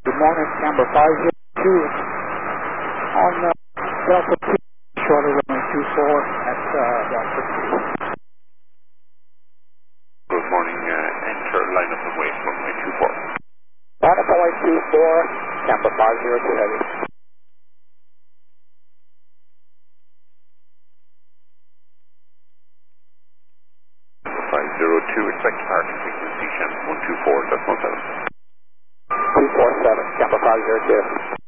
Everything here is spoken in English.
Good morning, number 502 on Delta 2, shorter runway 24 at Delta 2. Good morning, enter line up and wait, runway 24. Line up runway 24, number 502 heavy. 502, expect departing frequency, channel 124.7. 247, number 502.